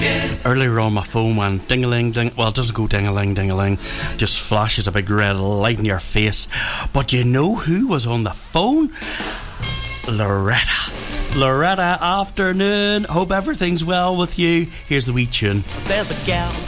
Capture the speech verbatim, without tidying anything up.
Earlier on, my phone went ding-a-ling, ding. Well, it doesn't go ding-a-ling, ding-a-ling. Just flashes a big red light in your face. But you know who was on the phone? Loretta. Loretta, afternoon. Hope everything's well with you. Here's the wee tune. There's a gal